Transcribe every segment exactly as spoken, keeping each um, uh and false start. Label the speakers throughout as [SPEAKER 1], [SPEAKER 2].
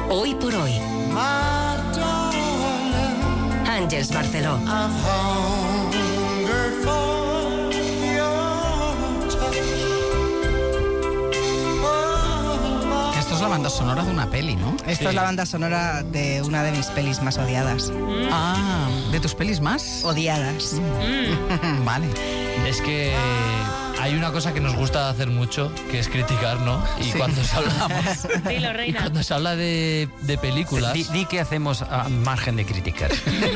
[SPEAKER 1] Hoy por hoy. Àngels Barceló.
[SPEAKER 2] Esto es la banda sonora de una peli, ¿no?
[SPEAKER 3] Esto sí. Es la banda sonora de una de mis pelis más odiadas.
[SPEAKER 2] Mm. Ah, ¿de tus pelis más?
[SPEAKER 3] Odiadas.
[SPEAKER 2] Mm. Vale.
[SPEAKER 4] Es que hay una cosa que nos gusta hacer mucho, que es criticar, ¿no? Y sí. cuando se hablamos,
[SPEAKER 5] Dilo, reina.
[SPEAKER 4] Y cuando se habla de, de películas...
[SPEAKER 6] Di, di que hacemos a margen de criticar.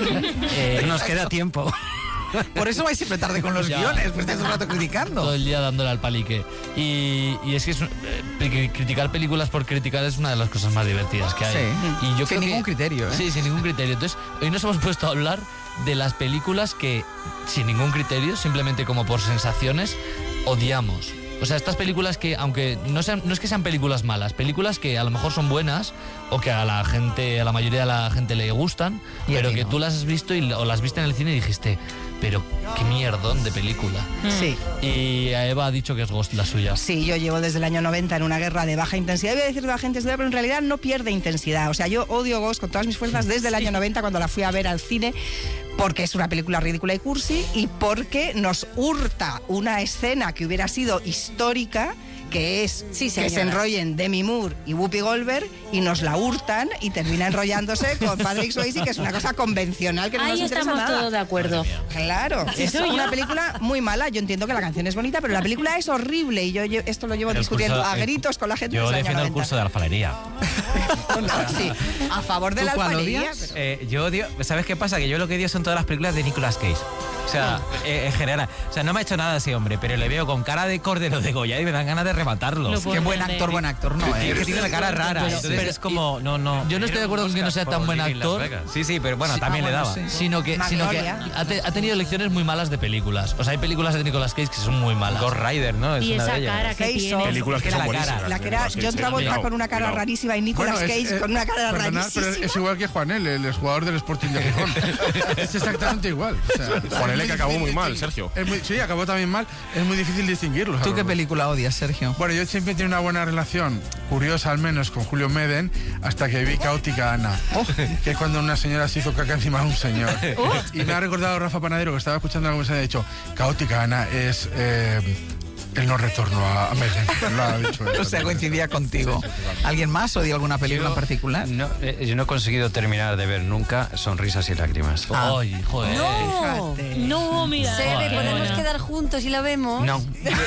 [SPEAKER 6] eh, nos queda tiempo.
[SPEAKER 2] Por eso vais siempre tarde con los ya. guiones, pues estás un rato criticando.
[SPEAKER 4] Todo el día dándole al palique. Y, y es que es, eh, criticar películas por criticar es una de las cosas más divertidas que hay.
[SPEAKER 2] Sí.
[SPEAKER 4] Y yo
[SPEAKER 2] sin ningún
[SPEAKER 4] que,
[SPEAKER 2] criterio, ¿eh?
[SPEAKER 4] Sí, sin ningún criterio. Entonces, hoy nos hemos puesto a hablar de las películas que, sin ningún criterio, simplemente como por sensaciones, odiamos. O sea, estas películas que, aunque no sean, no es que sean películas malas, películas que a lo mejor son buenas o que a la gente, a la mayoría de la gente le gustan, y pero que no. tú las has visto y, o las viste en el cine y dijiste, pero qué mierdón de película.
[SPEAKER 3] Sí.
[SPEAKER 4] Y a Eva ha dicho que es Ghost la suya.
[SPEAKER 3] Sí, yo llevo desde el año noventa en una guerra de baja intensidad. Voy a decir de baja intensidad, pero en realidad no pierde intensidad. O sea, yo odio Ghost con todas mis fuerzas desde el año noventa cuando la fui a ver al cine, porque es una película ridícula y cursi y porque nos hurta una escena que hubiera sido histórica, que es sí, que se enrollen Demi Moore y Whoopi Goldberg, y nos la hurtan y termina enrollándose con Patrick Swayze, que es una cosa convencional que no
[SPEAKER 5] Ahí
[SPEAKER 3] nos interesa nada.
[SPEAKER 5] Ahí estamos todos de acuerdo.
[SPEAKER 3] Claro,
[SPEAKER 5] ¿Sí
[SPEAKER 3] es una
[SPEAKER 5] yo?
[SPEAKER 3] película muy mala. Yo entiendo que la canción es bonita, pero la película es horrible y yo, yo esto lo llevo el discutiendo curso, a gritos con la gente.
[SPEAKER 6] Yo
[SPEAKER 3] desde
[SPEAKER 6] defiendo
[SPEAKER 3] el,
[SPEAKER 6] el curso de alfarería.
[SPEAKER 3] No, sí, a favor de la alfarería. Pero...
[SPEAKER 6] Eh, yo odio, ¿sabes qué pasa? Que yo lo que odio son todas las películas de Nicolas Cage. O sea, eh, en general. O sea, no me ha hecho nada ese hombre, pero le veo con cara de cordero de Goya y me dan ganas de rematarlo.
[SPEAKER 2] Qué buen actor, buen actor, no,
[SPEAKER 6] ¿eh? Es que tiene una cara rara.
[SPEAKER 4] Pero,
[SPEAKER 6] entonces
[SPEAKER 4] pero,
[SPEAKER 6] es como, no, no.
[SPEAKER 4] Yo no estoy de acuerdo con que no sea tan buen actor.
[SPEAKER 6] Sí, sí, pero bueno,
[SPEAKER 4] sí,
[SPEAKER 6] también
[SPEAKER 4] ah,
[SPEAKER 6] le
[SPEAKER 4] bueno,
[SPEAKER 6] daba.
[SPEAKER 4] Sí. Sino que, sino que ha, te, ha tenido lecciones muy malas de películas. O sea, hay películas de Nicolas Cage que son muy malas.
[SPEAKER 6] Ghost Rider, ¿no? Es
[SPEAKER 5] y
[SPEAKER 6] una
[SPEAKER 5] esa
[SPEAKER 6] de ellas.
[SPEAKER 5] cara que
[SPEAKER 3] Face
[SPEAKER 5] tiene.
[SPEAKER 7] Películas que
[SPEAKER 3] la,
[SPEAKER 7] son
[SPEAKER 3] cara,
[SPEAKER 7] buenísimas.
[SPEAKER 3] la que era John Travolta con una cara rarísima y Nicolas
[SPEAKER 7] bueno,
[SPEAKER 3] Cage
[SPEAKER 7] es, eh,
[SPEAKER 3] con una cara
[SPEAKER 7] perdonad,
[SPEAKER 3] rarísima.
[SPEAKER 7] Pero es igual que Juanel, el jugador del Sporting de Gijón. Es exactamente igual. O sea,
[SPEAKER 8] Juanel, que acabó muy mal, Sergio.
[SPEAKER 7] Es muy, sí, acabó también mal. Es muy difícil distinguirlos.
[SPEAKER 2] ¿Tú qué película odias, Sergio?
[SPEAKER 7] Bueno, yo siempre he tenido una buena relación, curiosa al menos, con Julio Meden, hasta que vi Caótica Ana, oh. que es cuando una señora se hizo caca encima de un señor. Oh. Y me ha recordado Rafa Panadero, que estaba escuchando algo que se ha dicho, Caótica Ana es... Eh, el no retorno a, a Meden. Lo ha dicho él.
[SPEAKER 2] O sea, coincidía contigo. ¿Alguien más odia alguna película
[SPEAKER 6] yo,
[SPEAKER 2] en particular?
[SPEAKER 6] No, eh, yo no he conseguido terminar de ver nunca Sonrisas y Lágrimas.
[SPEAKER 4] Ah. Ay, joder.
[SPEAKER 5] No, no, mira.
[SPEAKER 9] Sebe,
[SPEAKER 5] no,
[SPEAKER 9] podemos
[SPEAKER 5] no.
[SPEAKER 9] quedar juntos y la vemos.
[SPEAKER 6] No.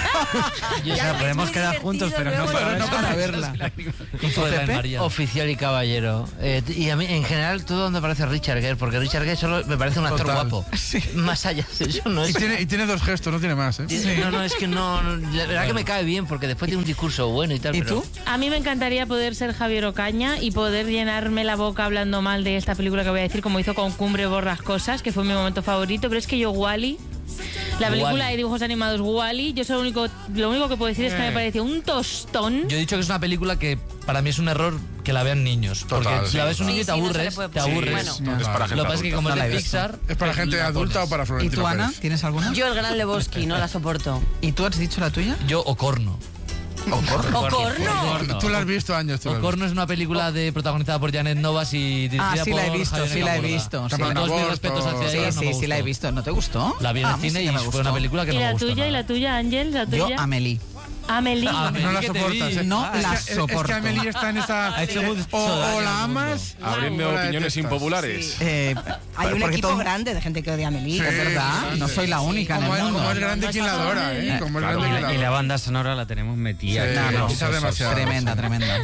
[SPEAKER 6] O sea, podemos quedar juntos, pero no para, no para verla.
[SPEAKER 4] ¿Y tú, Pepe?
[SPEAKER 10] Oficial y caballero. Eh, y a mí, en general, todo donde aparece Richard Gere, porque Richard Gere solo me parece un actor
[SPEAKER 7] Total.
[SPEAKER 10] guapo. Sí. Más allá de eso, no es...
[SPEAKER 7] Y tiene, y tiene dos gestos, no tiene más, ¿eh?
[SPEAKER 10] Sí. No, no, es que no... no la verdad que me cae bien, porque después tiene un discurso bueno y tal,
[SPEAKER 2] ¿Y
[SPEAKER 10] pero...
[SPEAKER 2] tú?
[SPEAKER 5] A mí me encantaría poder ser Javier Ocaña y poder llenarme la boca hablando mal de esta película que voy a decir, como hizo con Cumbre Borrascosas, que fue mi momento favorito, pero es que yo Wall-E, la película
[SPEAKER 4] Wall-E.
[SPEAKER 5] de dibujos animados Wall-E, yo solo lo único, lo único que puedo decir es que me pareció un tostón.
[SPEAKER 4] Yo he dicho que es una película que para mí es un error que la vean niños. Porque
[SPEAKER 7] Total,
[SPEAKER 4] si
[SPEAKER 7] sí,
[SPEAKER 4] la ves un niño y
[SPEAKER 9] sí,
[SPEAKER 4] te
[SPEAKER 9] sí, no se
[SPEAKER 4] aburres,
[SPEAKER 9] le puede
[SPEAKER 4] te
[SPEAKER 9] poner.
[SPEAKER 4] aburres.
[SPEAKER 9] Bueno.
[SPEAKER 7] Es para gente
[SPEAKER 4] Lo que pasa es que como
[SPEAKER 2] No
[SPEAKER 4] es
[SPEAKER 2] la
[SPEAKER 4] de
[SPEAKER 2] he visto.
[SPEAKER 4] Pixar...
[SPEAKER 7] ¿Es para gente
[SPEAKER 4] la
[SPEAKER 7] adulta
[SPEAKER 4] pones.
[SPEAKER 7] o para
[SPEAKER 2] ¿Y
[SPEAKER 7] Florentino
[SPEAKER 2] tú, Ana?
[SPEAKER 7] Pérez?
[SPEAKER 2] ¿Tienes alguna?
[SPEAKER 9] Yo el Gran Lebowski, no la soporto.
[SPEAKER 2] ¿Y tú has dicho la tuya?
[SPEAKER 4] Yo, Ocorno.
[SPEAKER 2] Ocorno.
[SPEAKER 9] ¿Ocorno?
[SPEAKER 7] Tú la has visto años. Tú la has visto.
[SPEAKER 4] Ocorno es una película de, protagonizada por Janet Novas y dirigida
[SPEAKER 2] Ah, sí
[SPEAKER 4] por
[SPEAKER 2] la he visto,
[SPEAKER 4] Javier
[SPEAKER 2] sí la he
[SPEAKER 4] Camorra.
[SPEAKER 2] visto.
[SPEAKER 7] Está
[SPEAKER 2] Sí.
[SPEAKER 7] para
[SPEAKER 4] Con todos mis
[SPEAKER 7] aborto.
[SPEAKER 4] respetos hacia
[SPEAKER 2] Sí,
[SPEAKER 4] ella, no
[SPEAKER 2] sí,
[SPEAKER 4] me
[SPEAKER 2] sí la he
[SPEAKER 4] gustó.
[SPEAKER 2] visto. ¿No te gustó?
[SPEAKER 4] La vi en
[SPEAKER 2] Ah,
[SPEAKER 4] el
[SPEAKER 2] a mí
[SPEAKER 4] cine
[SPEAKER 2] sí
[SPEAKER 4] y
[SPEAKER 2] que me
[SPEAKER 4] fue
[SPEAKER 2] gustó.
[SPEAKER 4] una película que
[SPEAKER 5] ¿Y
[SPEAKER 4] no me
[SPEAKER 5] la
[SPEAKER 4] gustó
[SPEAKER 5] tuya?
[SPEAKER 4] nada.
[SPEAKER 5] ¿Y la tuya, Ángel? ¿La
[SPEAKER 2] Yo,
[SPEAKER 5] tuya?
[SPEAKER 2] Amélie.
[SPEAKER 5] Amélie.
[SPEAKER 4] Ah,
[SPEAKER 7] No la
[SPEAKER 4] que te
[SPEAKER 7] soportas,
[SPEAKER 4] vi.
[SPEAKER 7] ¿eh?
[SPEAKER 2] No
[SPEAKER 7] Es
[SPEAKER 2] la
[SPEAKER 7] que- es- Es
[SPEAKER 2] soporto.
[SPEAKER 7] que Amelie está en esa...
[SPEAKER 6] Ha hecho mucho
[SPEAKER 7] o, o
[SPEAKER 6] daño
[SPEAKER 7] la
[SPEAKER 6] al mundo.
[SPEAKER 7] amas...
[SPEAKER 8] Abriendo
[SPEAKER 7] o la
[SPEAKER 8] opiniones
[SPEAKER 7] detestas.
[SPEAKER 8] impopulares.
[SPEAKER 2] Eh,
[SPEAKER 3] Hay un
[SPEAKER 2] porque
[SPEAKER 3] equipo
[SPEAKER 2] todo-
[SPEAKER 3] grande de gente que odia a Amelie.
[SPEAKER 7] Sí.
[SPEAKER 2] Es verdad,
[SPEAKER 7] Sí,
[SPEAKER 2] no
[SPEAKER 7] sí,
[SPEAKER 2] soy la
[SPEAKER 7] sí.
[SPEAKER 2] única en
[SPEAKER 7] Como
[SPEAKER 2] el
[SPEAKER 7] es,
[SPEAKER 2] mundo.
[SPEAKER 7] como es grande quien la adora, ¿eh? Como es
[SPEAKER 6] Claro,
[SPEAKER 7] grande
[SPEAKER 6] y,
[SPEAKER 7] quien
[SPEAKER 6] la,
[SPEAKER 7] la
[SPEAKER 6] y la
[SPEAKER 7] adora.
[SPEAKER 6] banda sonora la tenemos metida.
[SPEAKER 7] Sí,
[SPEAKER 6] aquí.
[SPEAKER 2] No, no,
[SPEAKER 7] quizás demasiado.
[SPEAKER 2] Tremenda, tremenda.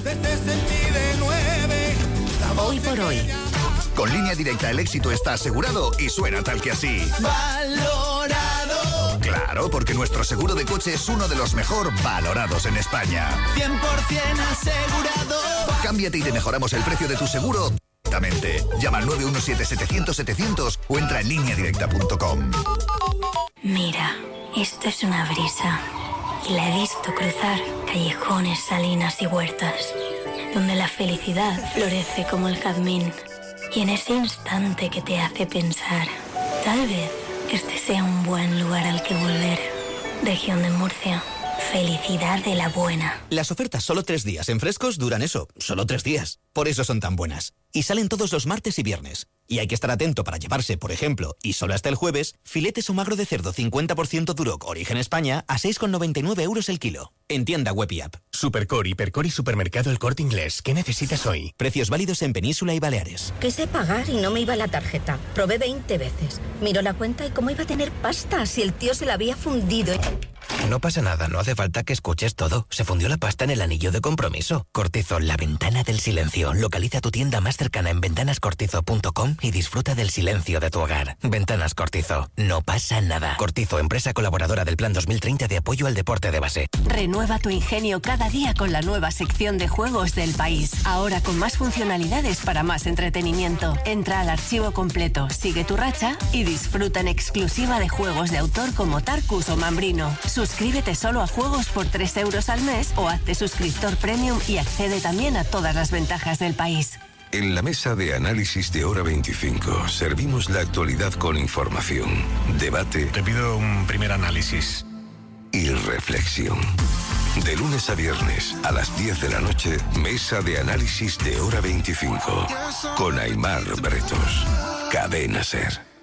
[SPEAKER 1] Hoy por hoy.
[SPEAKER 11] Con Línea Directa el éxito está asegurado y suena tal que así.
[SPEAKER 12] Valorado.
[SPEAKER 11] Claro, porque nuestro seguro de coche es uno de los mejor valorados en España.
[SPEAKER 12] cien por ciento asegurado.
[SPEAKER 11] Cámbiate y te mejoramos el precio de tu seguro directamente. Llama al nueve uno siete, setecientos, setecientos o entra en línea directa punto com.
[SPEAKER 13] Mira, esto es una brisa y la he visto cruzar callejones, salinas y huertas, donde la felicidad florece como el jazmín. Y en ese instante que te hace pensar, tal vez este sea un buen lugar al que volver. Región de Murcia, Felicidad de la buena.
[SPEAKER 14] Las ofertas solo tres días en Frescos duran eso, solo tres días. Por eso son tan buenas. Y salen todos los martes y viernes. Y hay que estar atento para llevarse, por ejemplo, y solo hasta el jueves, filetes o magro de cerdo cincuenta por ciento Duroc Origen España a seis con noventa y nueve euros el kilo. En tienda web y app.
[SPEAKER 15] Supercore, Hipercore y Supermercado El Corte Inglés. ¿Qué necesitas hoy?
[SPEAKER 14] Precios válidos en Península y Baleares.
[SPEAKER 16] Quise pagar y no me iba la tarjeta. Probé veinte veces. Miró la cuenta y cómo iba a tener pasta si el tío se la había fundido.
[SPEAKER 17] No pasa nada, no hace falta que escuches todo. Se fundió la pasta en el anillo de compromiso. Cortizo, la ventana del silencio. Localiza tu tienda más cercana en ventanas cortizo punto com y disfruta del silencio de tu hogar. Ventanas Cortizo, no pasa nada. Cortizo, empresa colaboradora del Plan dos mil treinta de apoyo al deporte de base.
[SPEAKER 18] Renueva tu ingenio cada día con la nueva sección de juegos del país. Ahora con más funcionalidades para más entretenimiento. Entra al archivo completo, sigue tu racha y disfruta en exclusiva de juegos de autor como Tarkus o Mambrino. Suscríbete solo a juegos por tres euros al mes o hazte suscriptor premium y accede también a todas las ventajas del país.
[SPEAKER 19] En la mesa de análisis de Hora veinticinco servimos la actualidad con información, debate.
[SPEAKER 15] Te pido un primer análisis.
[SPEAKER 19] Y reflexión. De lunes a viernes a las diez de la noche, mesa de análisis de Hora veinticinco. Con Aimar Bretos. Cadena Ser.